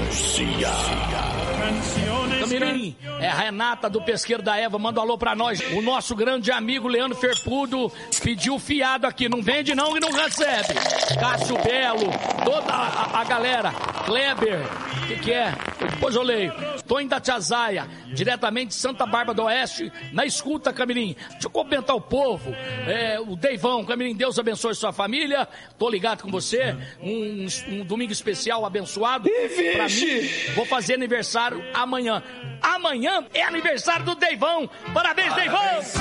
Camirim, é a Renata do Pesqueiro da Eva, manda um alô pra nós. O nosso grande amigo Leandro Ferpudo pediu fiado aqui, não vende não e não recebe. Cássio Belo, toda a galera, Kleber, o que é? Depois eu leio. Tonho da Tiazaia, diretamente de Santa Bárbara do Oeste, na escuta, Camirim. Deixa eu cumprimentar o povo, o Deivão, Camirim, Deus abençoe sua família, tô ligado com você, um domingo especial abençoado. Pra mim, vou fazer aniversário amanhã. Amanhã é aniversário do Deivão. Parabéns, Deivão!